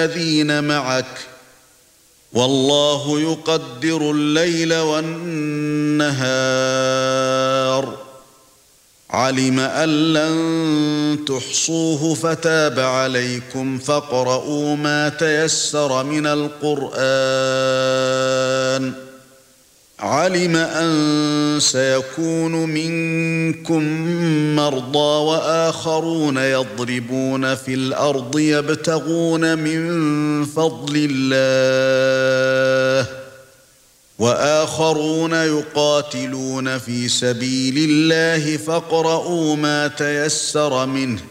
الذين معك والله يقدر الليل والنهار علم أن لن تحصوه فتاب عليكم فاقرؤوا ما تيسر من القرآن علم أن سيكون منكم مرضى وآخرون يضربون في الأرض يبتغون من فضل الله وآخرون يقاتلون في سبيل الله فاقرؤوا ما تيسر منه